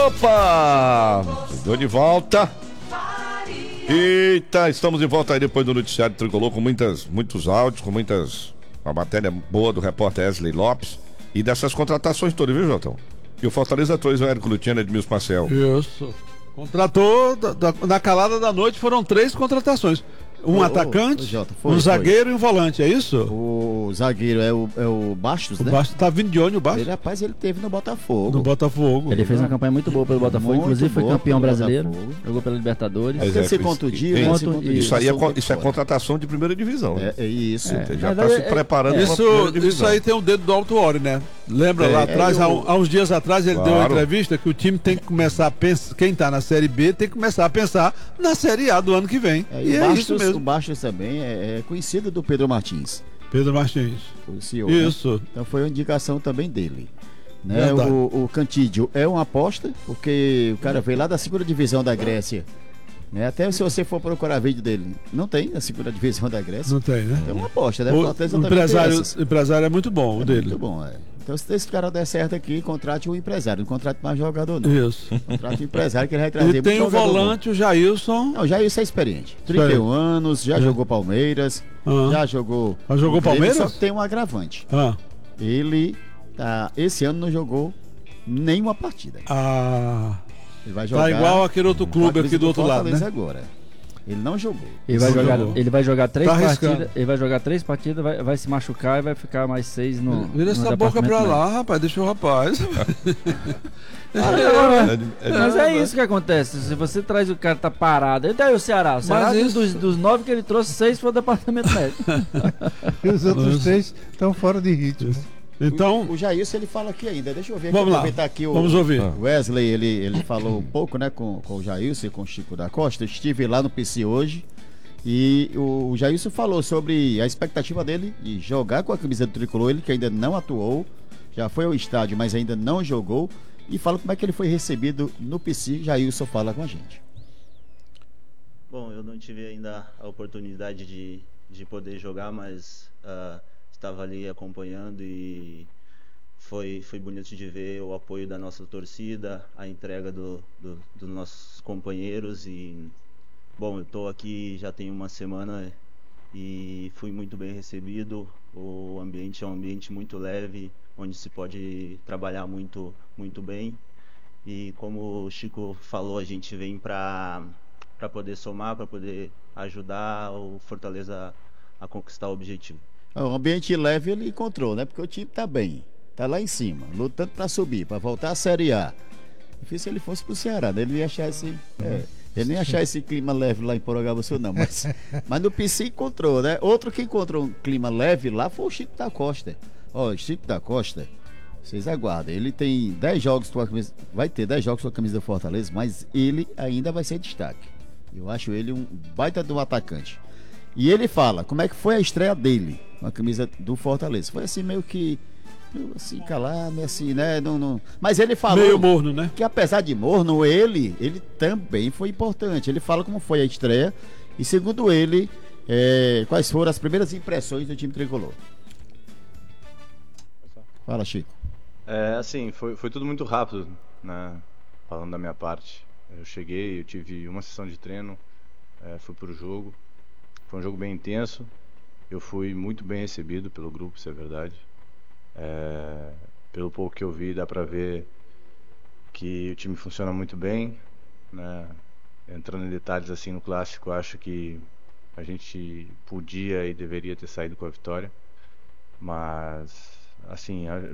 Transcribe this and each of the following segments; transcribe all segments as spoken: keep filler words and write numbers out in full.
Opa! Chegou de volta. Eita, estamos de volta aí depois do noticiário Tricolor com muitas, muitos áudios, com muitas... Uma matéria boa do repórter Wesley Lopes e dessas contratações todas, viu, Jotão? E o Fortaleza trouxe o Érico Luciano e Edmilson Marcel. Isso. Contratou, da, da, na calada da noite foram três contratações. Um ô, atacante, ô, Jota, foi, um zagueiro foi. E um volante, é isso? O zagueiro é o, é o Bastos, o né? O Bastos tá vindo de onde o Bastos? Ele, rapaz, ele teve no Botafogo. No Botafogo. Ele fez uma campanha muito boa pelo Botafogo, muito inclusive foi campeão brasileiro, Botafogo. Jogou pela Libertadores. Mas é, se contundiu, né? Isso, isso aí é, isso é contratação de primeira divisão. É, é isso. É, já está se preparando é, para isso, isso aí tem o dedo do Autuori, né? Lembra é, lá atrás, é, eu... há, há uns dias atrás, ele claro. deu uma entrevista que o time tem que começar a pensar, quem está na Série B tem que começar a pensar na Série A do ano que vem. É, e e é Bastos, isso mesmo. O Bastos também é, é conhecido do Pedro Martins. Pedro Martins. O C E O. Isso. Né? Então foi uma indicação também dele. Né? O, o Cantídio é uma aposta, porque o cara veio lá da segunda divisão da Grécia. Né? Até se você for procurar vídeo dele, não tem na segunda divisão da Grécia. Não tem, né? É uma aposta, né? O, o empresário, empresário é muito bom, o é dele. Muito bom, é. Então, se esse cara der certo aqui, contrate um empresário, não contrate mais jogador, não. Isso. Contrate um empresário que ele vai trazer. E tem o volante, bom. O Jailson. Não, o Jailson é experiente. trinta e um anos, já é. jogou Palmeiras, ah. já jogou. Já jogou Palmeiras? Só que tem um agravante. Ah. Ele, tá, esse ano, não jogou nenhuma partida. Ah. Ele vai jogar. Tá igual aquele outro clube aqui do, do outro lado, né? Agora. Ele não jogou. Ele vai, jogar, ele vai jogar três tá partidas. Ele vai jogar três partidas, vai, vai se machucar e vai ficar mais seis no. Vira essa boca pra lá, médio. Rapaz, deixa o rapaz. é, é, mas é isso que acontece. Se você traz o cara tá parado, e daí o Ceará? O Ceará isso... dos, dos nove que ele trouxe, seis foi o departamento médico. E os outros três estão fora de ritmo. Então, o, o Jailson, ele fala aqui ainda, deixa eu ver aqui, vamos lá, aqui o, vamos ouvir. O Wesley, ele, ele falou um pouco, né, com, com o Jailson e com o Chico da Costa. Eu estive lá no P C hoje e o, o Jailson falou sobre a expectativa dele de jogar com a camisa do Tricolor, ele que ainda não atuou, já foi ao estádio, mas ainda não jogou, e fala como é que ele foi recebido no P C. Jailson fala com a gente. Bom, eu não tive ainda a oportunidade de, de poder jogar, mas... Uh, estava ali acompanhando e foi, foi bonito de ver o apoio da nossa torcida, a entrega do, do, dos nossos companheiros. E bom, eu estou aqui já tem uma semana e fui muito bem recebido. O ambiente é um ambiente muito leve, onde se pode trabalhar muito, muito bem. E como o Chico falou, a gente vem para para poder somar, para poder ajudar o Fortaleza a conquistar o objetivo. O ambiente leve ele encontrou, né? Porque o time tá bem, tá lá em cima, lutando para subir, para voltar à Série A. Difícil se ele fosse pro Ceará, né? Ele não ia achar esse, é, ele não ia achar esse clima leve lá em Porangabuçu, não. Mas, mas no P C encontrou, né? Outro que encontrou um clima leve lá foi o Chico da Costa. Ó, o Chico da Costa, vocês aguardem. Ele tem dez jogos com a camisa, vai ter dez jogos com a camisa do Fortaleza, mas ele ainda vai ser destaque. Eu acho ele um baita do atacante. E ele fala como é que foi a estreia dele com a camisa do Fortaleza. Foi assim meio que meio assim calado, meio assim, né? Não, não... Mas ele falou meio morno, né? Que apesar de morno, ele, ele também foi importante. Ele fala como foi a estreia e segundo ele, é, quais foram as primeiras impressões do time tricolor. Fala, Chico. É, assim, foi, foi tudo muito rápido, né? Falando da minha parte. Eu cheguei, eu tive uma sessão de treino, é, fui pro jogo. Foi um jogo bem intenso. Eu fui muito bem recebido pelo grupo, isso é verdade. É, pelo pouco que eu vi, dá pra ver que o time funciona muito bem, né? Entrando em detalhes assim no clássico, acho que a gente podia e deveria ter saído com a vitória. Mas, assim, é,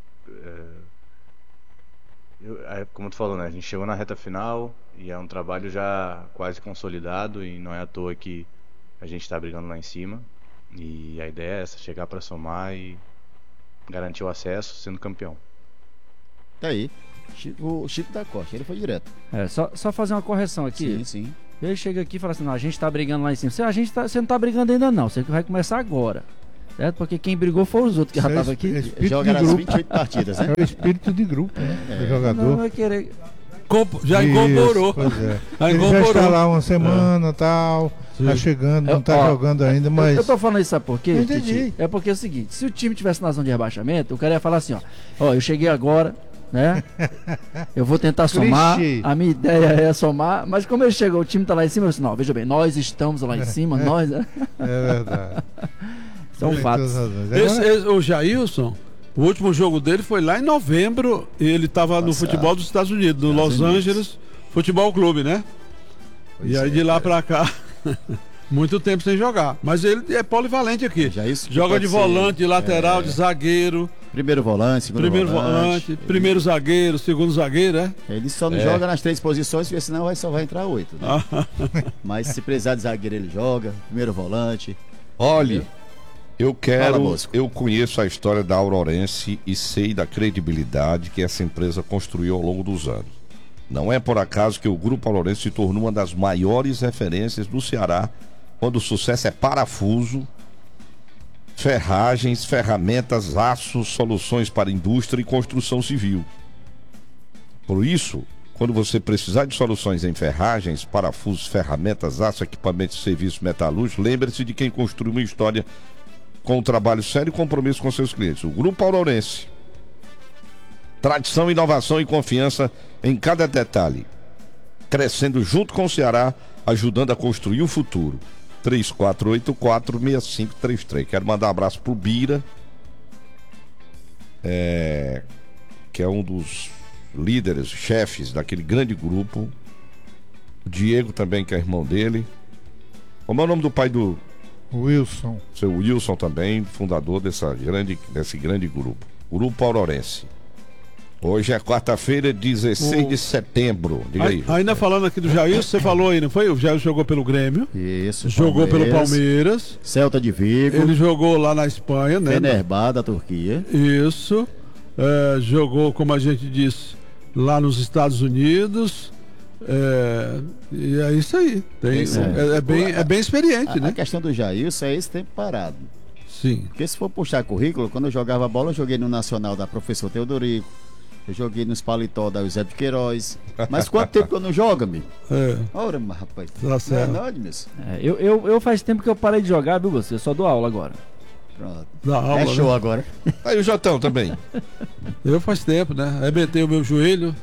eu, é, como tu falou, né? A gente chegou na reta final e é um trabalho já quase consolidado e não é à toa que a gente está brigando lá em cima e a ideia é essa, chegar para somar e garantir o acesso sendo campeão. Tá aí, o Chico da Costa, ele foi direto. É, só, só fazer uma correção aqui. Sim, sim. Ele chega aqui e fala assim, não, a gente tá brigando lá em cima. Você, a gente tá, você não tá brigando ainda não, você vai começar agora. Certo? Porque quem brigou foram os outros que já estavam aqui. Jogaram as vinte e oito partidas, né? É o espírito de grupo, né? É. Do jogador. Não vai querer... Já Isso, incorporou. Pois é. Já Ele incorporou. já está lá uma semana e é. tal, Sim. tá chegando, não Eu, tá ó, jogando ainda, mas... Eu, eu tô falando isso, sabe por quê? Eu entendi. É porque é o seguinte, se o time tivesse na zona de rebaixamento, o cara ia falar assim, ó, ó, eu cheguei agora, né? Eu vou tentar somar, a minha ideia é somar, mas como ele chegou, o time tá lá em cima, eu disse, não, veja bem, nós estamos lá em cima, nós... É verdade. São Tem fatos. Esse, esse, o Jailson, o último jogo dele foi lá em novembro, e ele estava no futebol dos Estados Unidos, no Los Angeles Futebol Clube, né? Pois e aí é, de lá pra cá, muito tempo sem jogar. Mas ele é polivalente aqui. Já isso joga de volante, de lateral, é... de zagueiro. Primeiro volante, segundo primeiro volante. volante ele... Primeiro zagueiro, segundo zagueiro, é? Ele só não é. joga nas três posições, porque senão vai, só vai entrar oito. Né? Mas se precisar de zagueiro, ele joga. Primeiro volante. Olha, eu quero, Fala, eu conheço a história da Aurorense e sei da credibilidade que essa empresa construiu ao longo dos anos. Não é por acaso que o Grupo Aurorense se tornou uma das maiores referências do Ceará, quando o sucesso é parafuso, ferragens, ferramentas, aços, soluções para indústria e construção civil. Por isso, quando você precisar de soluções em ferragens, parafusos, ferramentas, aço, equipamentos e serviços metalúrgicos, lembre-se de quem construiu uma história com um trabalho sério e compromisso com seus clientes. O Grupo Aurorense. Tradição, inovação e confiança em cada detalhe. Crescendo junto com o Ceará, ajudando a construir o futuro. três quatro oito quatro, seis cinco três três. Quero mandar um abraço pro Bira, é, que é um dos líderes, chefes daquele grande grupo. O Diego também, que é irmão dele. Como é o nome do pai do... Wilson. Seu Wilson também, fundador dessa grande, desse grande grupo. Grupo Aurorense. Hoje é quarta-feira, dezesseis de setembro. Diga aí. Ainda falando aqui do Jair, você falou aí, não foi? O Jair jogou pelo Grêmio. Isso. Jogou Palmeiras, pelo Palmeiras. Celta de Vigo. Ele jogou lá na Espanha, né? Fenerbahçe, da Turquia. Isso. É, jogou, como a gente disse, lá nos Estados Unidos. É, e é isso aí. Tem, é. É, é, bem, é bem experiente, a, né? A questão do Jailson é esse tempo parado. Sim. Porque se for puxar currículo, quando eu jogava bola, eu joguei no Nacional da Professor Teodorico. Eu joguei nos paletó da Eusébio de Queiroz. Mas quanto tempo que eu não jogo, amigo? É. Ora, mas, rapaz. Tá certo. Não é nóis, mesmo. É, eu, eu, eu faz tempo que eu parei de jogar, viu, você? Eu só dou aula agora. Pronto. Dá aula, é show, né? agora. Aí o Jotão também. Eu faz tempo, né? Arrebentei o meu joelho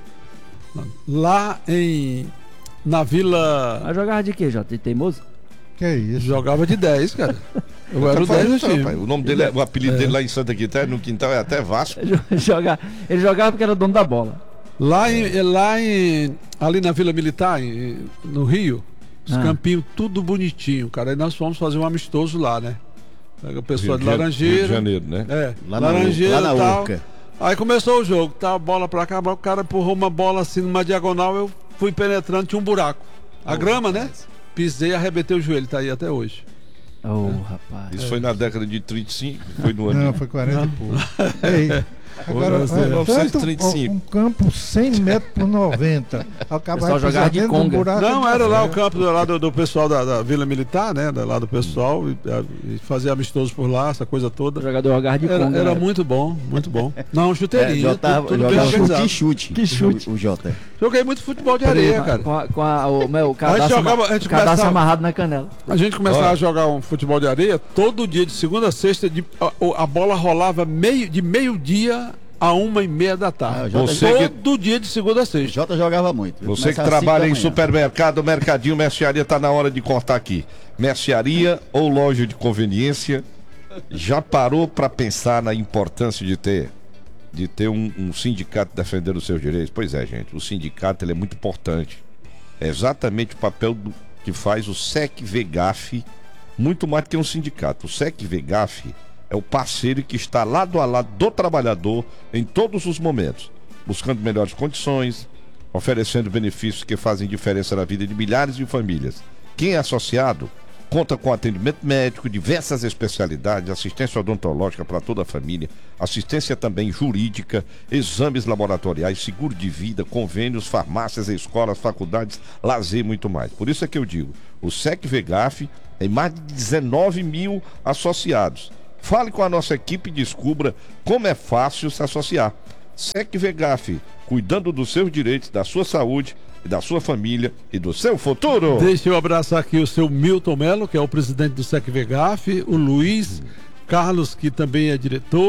lá em... na Vila... Mas jogava de quê, Jota? De teimoso? Que é isso? Jogava de dez, cara. Eu era o dez do time. Pai. O nome dele, é, o apelido é. dele lá em Santa Quitéria, no quintal, é até Vasco. Joga, ele jogava porque era dono da bola. Lá em, lá em ali na Vila Militar, em, no Rio, os ah. campinhos tudo bonitinho, cara. Aí nós fomos fazer um amistoso lá, né? Pega o pessoal de Laranjeira. Rio de Janeiro, né? É, lá Laranjeira na, lá na tal. Urca. Aí começou o jogo, tá, a bola pra cá, o cara empurrou uma bola assim numa diagonal, eu fui penetrando, tinha um buraco. A oh, grama, rapaz. né? Pisei, arrebentei o joelho, tá aí até hoje. Oh, é. rapaz. Isso é. foi na década de trinta e cinco? Foi no ano? Não, foi quarenta e pouco. Ei, agora, é, trinta e cinco. Um campo cem metros por noventa. Acabava jogar de conga. Um Não, era lá o campo do, lá do, do pessoal da, da Vila Militar, né? Lá do pessoal, e, e fazia amistoso por lá, essa coisa toda. O jogador jogar de era, conga. Era muito bom, muito bom. Não, chuteirinho. É, jogava, tudo, tudo jogava bem chute, que chute. Que chute. O, o Jota. Joguei muito futebol de areia, cara. Com, a, com a, o meu cadastro, a gente jogava, a gente o cadastro começava, amarrado na canela. A gente começava Olha. a jogar um futebol de areia todo dia, de segunda a sexta, de, a, a bola rolava meio, de meio-dia a uma e meia da tarde. Ah, Você todo que... dia de segunda a sexta. Jota jogava muito. Você que trabalha em supermercado, mercadinho, mercearia, tá na hora de cortar aqui. Mercearia ou loja de conveniência, já parou para pensar na importância de ter de ter um, um sindicato defendendo os seus direitos? Pois é, gente, o sindicato ele é muito importante. É exatamente o papel do, que faz o S E C V G A F, muito mais do que um sindicato. O S E C V G A F é o parceiro que está lado a lado do trabalhador em todos os momentos, buscando melhores condições, oferecendo benefícios que fazem diferença na vida de milhares de famílias. Quem é associado conta com atendimento médico, diversas especialidades, assistência odontológica para toda a família, assistência também jurídica, exames laboratoriais, seguro de vida, convênios, farmácias, escolas, faculdades, lazer e muito mais. Por isso é que eu digo, o S E C V G A F tem mais de dezenove mil associados. Fale com a nossa equipe e descubra como é fácil se associar. S E C V G A F, cuidando dos seus direitos, da sua saúde, e da sua família e do seu futuro. Deixa eu abraçar aqui o seu Milton Melo, que é o presidente do S E C V G A F, o Luiz Carlos, que também é diretor,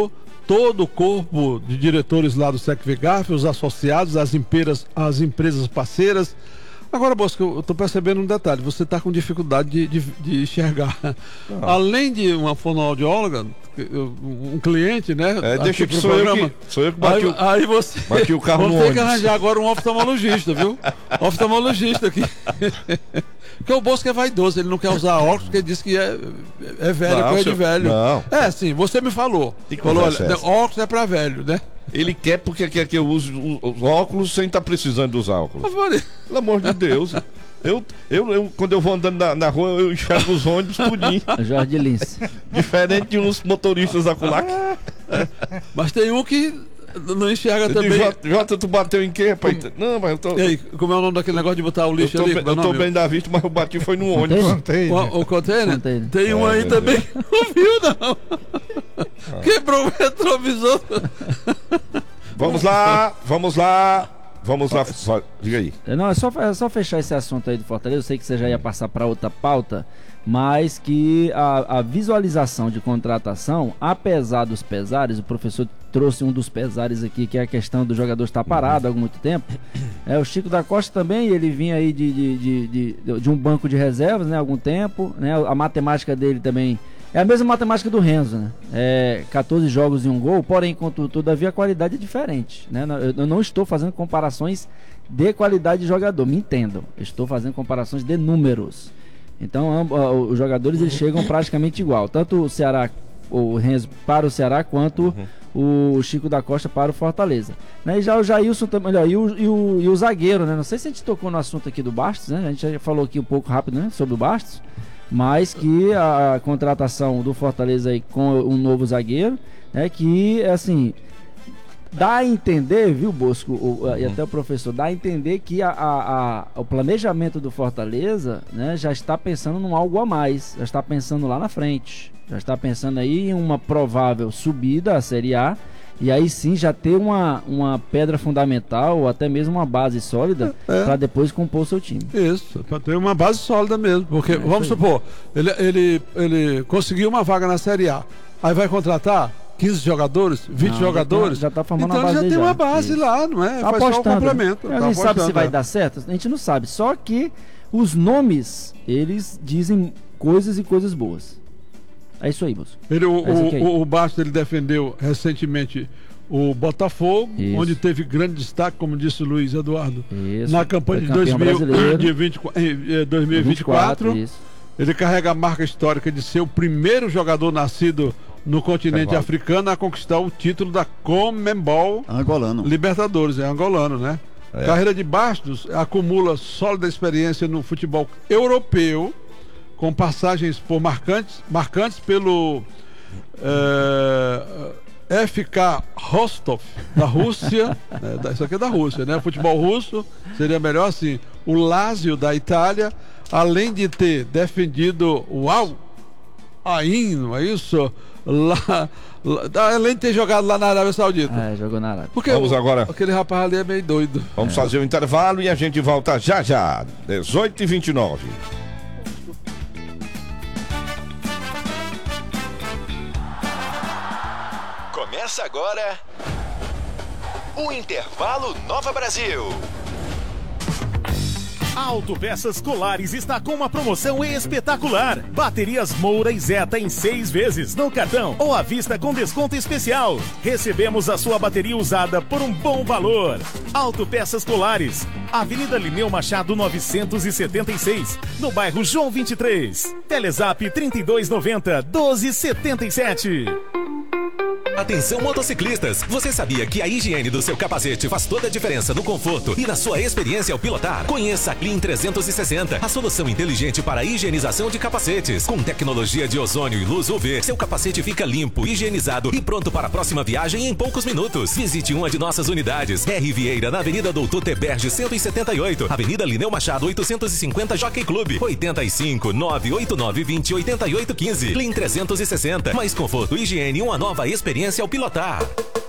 todo o corpo de diretores lá do SecVigaf, os associados, as empresas, as empresas parceiras. Agora, Bosco, eu estou percebendo um detalhe, você está com dificuldade de, de, de enxergar. Ah. Além de uma fonoaudióloga, um cliente, né? É, deixa que sou eu, que sou eu que bati, aí, o, aí você, bati o carro no ônibus. Tem que ônibus. arranjar agora um oftalmologista, viu? Oftalmologista aqui. Porque o Bosco é vaidoso, ele não quer usar óculos porque ele disse que é, é velho, não, coisa seu... de velho. Não. É, sim, você me falou. Falou, olha, óculos é pra velho, né? Ele quer porque quer que eu use os óculos sem estar precisando dos óculos. Pelo amor de Deus. Eu, eu, eu, quando eu vou andando na, na rua, eu enxergo os ônibus tudinho. Jorge Lins. Diferente de uns motoristas da Culac. Mas tem um que não enxerga eu também. Jota, Jota, tu bateu em quê, rapaz? Como... Não, mas eu tô... E aí, como é o nome daquele negócio de botar o lixo eu tô ali? Bem, eu tô bem da vista, mas eu bati foi no ônibus. O, o container? Container. Tem um é, aí é, também é. que não viu, não. Ah. Quebrou o retrovisor. Vamos lá, vamos lá. Vamos lá, diga aí. Não, é só, é só fechar esse assunto aí do Fortaleza. Eu sei que você já ia passar para outra pauta, mas que a, a visualização de contratação, apesar dos pesares, o professor trouxe um dos pesares aqui, que é a questão do jogador estar parado há muito tempo. É, o Chico da Costa também, ele vinha aí de, de, de, de, de um banco de reservas, né, há algum tempo, né, a matemática dele também é a mesma matemática do Renzo, né? É quatorze jogos e um gol, porém, contudo, todavia a qualidade é diferente, né? Eu não estou fazendo comparações de qualidade de jogador, me entendam. Eu estou fazendo comparações de números. Então, os jogadores eles chegam praticamente igual, tanto o Ceará, o Renzo para o Ceará, quanto uhum. o Chico da Costa para o Fortaleza. Né? E já o Jailson também, olha, e, o, e, o, e o zagueiro, né? Não sei se a gente tocou no assunto aqui do Bastos, né? A gente já falou aqui um pouco rápido, né? Sobre o Bastos. Mas que a contratação do Fortaleza aí com um novo zagueiro, é que, assim, dá a entender, viu, Bosco, o, uhum. e até o professor, dá a entender que a, a, a, o planejamento do Fortaleza, né, já está pensando num algo a mais, já está pensando lá na frente, já está pensando aí em uma provável subida à Série A, e aí sim já ter uma, uma pedra fundamental ou até mesmo uma base sólida é. para depois compor o seu time. Isso, para ter uma base sólida mesmo, porque é, vamos supor, ele, ele, ele conseguiu uma vaga na Série A, aí vai contratar quinze jogadores, vinte não, jogadores, já está formando então uma base já tem já. uma base Isso. lá, não é? Tá Faz apostando. Só um complemento. A gente tá sabe se vai é. dar certo, a gente não sabe, só que os nomes, eles dizem coisas e coisas boas. É isso aí, moço. Ele, o, é o, o Bastos ele defendeu recentemente o Botafogo, isso. onde teve grande destaque, como disse o Luiz Eduardo, isso. na campanha de dois mil e vinte, dois mil e vinte e quatro. Isso. Ele carrega a marca histórica de ser o primeiro jogador nascido no continente é africano a conquistar o título da Conmebol angolano. Libertadores, é angolano, né? É. Carreira de Bastos acumula sólida experiência no futebol europeu, com passagens por marcantes, marcantes pelo é, F K Rostov, da Rússia, é, isso aqui é da Rússia, né? Futebol russo, seria melhor assim. O Lazio, da Itália, além de ter defendido o Al Ain, não é isso? Lá, lá, além de ter jogado lá na Arábia Saudita. É, jogou na Arábia. Porque Vamos o, agora. Aquele rapaz ali é meio doido. Vamos é. fazer o intervalo e a gente volta já já, dezoito e vinte e nove. Começa agora o Intervalo Nova Brasil. A Autopeças Colares está com uma promoção espetacular. Baterias Moura e Zeta em seis vezes no cartão ou à vista com desconto especial. Recebemos a sua bateria usada por um bom valor. Autopeças Colares, Avenida Lineu Machado novecentos e setenta e seis, no bairro João vinte e três. Telezap trinta e dois noventa, doze setenta e sete. Atenção motociclistas, você sabia que a higiene do seu capacete faz toda a diferença no conforto e na sua experiência ao pilotar? Conheça a Clean trezentos e sessenta, a solução inteligente para a higienização de capacetes. Com tecnologia de ozônio e luz U V, seu capacete fica limpo, higienizado e pronto para a próxima viagem em poucos minutos. Visite uma de nossas unidades. R. Vieira, na Avenida Doutor Teberge cento e setenta e oito, Avenida Lineu Machado oitocentos e cinquenta, Jockey Club, oito cinco, nove oito nove, dois zero, oito oito um cinco. Clean trezentos e sessenta, mais conforto, higiene e uma nova experiência ao pilotar.